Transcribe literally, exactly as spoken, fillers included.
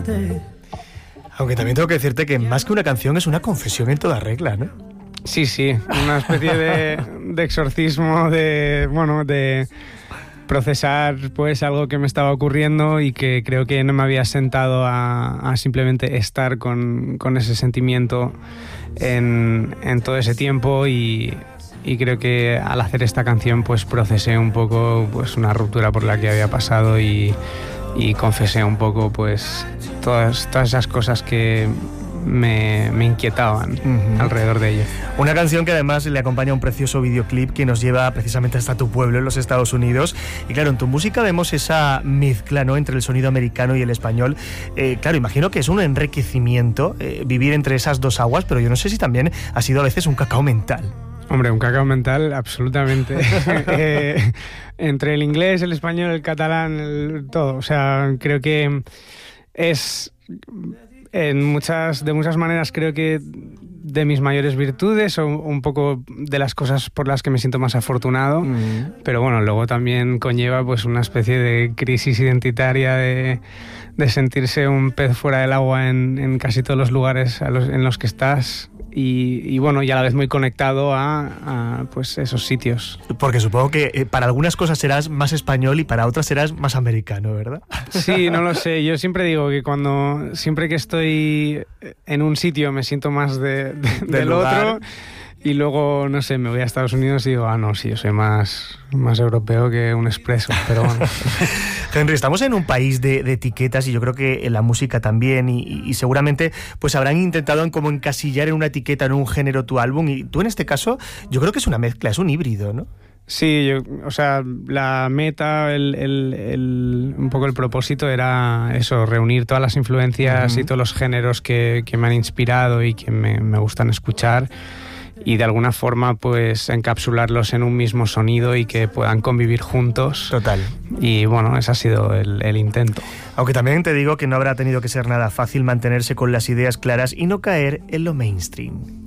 olvidarte. Aunque también tengo que decirte que más que una canción es una confesión en toda regla, ¿no? Sí, sí, una especie de, de exorcismo, de, bueno, de procesar pues algo que me estaba ocurriendo y que creo que no me había sentado a, a simplemente estar con, con ese sentimiento en, en todo ese tiempo y, y creo que al hacer esta canción pues procesé un poco pues una ruptura por la que había pasado y, y confesé un poco pues todas, todas esas cosas que me, me inquietaban uh-huh. alrededor de ello. Una canción que además le acompaña un precioso videoclip que nos lleva precisamente hasta tu pueblo en los Estados Unidos. Y claro, en tu música vemos esa mezcla, ¿no?, entre el sonido americano y el español. Eh, claro, imagino que es un enriquecimiento eh, vivir entre esas dos aguas, pero yo no sé si también ha sido a veces un cacao mental. Hombre, un cacao mental, absolutamente. eh, entre el inglés, el español, el catalán, el, todo. O sea, creo que es... En muchas, de muchas maneras creo que de mis mayores virtudes o un poco de las cosas por las que me siento más afortunado, mm. pero bueno, luego también conlleva pues una especie de crisis identitaria de, de sentirse un pez fuera del agua en, en casi todos los lugares a los, en los que estás y, y bueno, y a la vez muy conectado a, a pues esos sitios. Porque supongo que eh, para algunas cosas serás más español y para otras serás más americano, ¿verdad? Sí, no lo sé. Yo siempre digo que cuando siempre que estoy en un sitio me siento más de, de, del lugar. Otro y luego, no sé, me voy a Estados Unidos y digo, ah, no, sí, yo soy más, más europeo que un expreso, pero bueno. Henry, estamos en un país de, de etiquetas y yo creo que en la música también y, y seguramente pues habrán intentado en como encasillar en una etiqueta, en un género tu álbum y tú en este caso yo creo que es una mezcla, es un híbrido, ¿no? Sí, yo, o sea, la meta, el, el, el, un poco el propósito era eso, reunir todas las influencias uh-huh. y todos los géneros que, que me han inspirado y que me, me gustan escuchar y de alguna forma pues encapsularlos en un mismo sonido y que puedan convivir juntos. Total. Y bueno, ese ha sido el, el intento. Aunque también te digo que no habrá tenido que ser nada fácil mantenerse con las ideas claras y no caer en lo mainstream.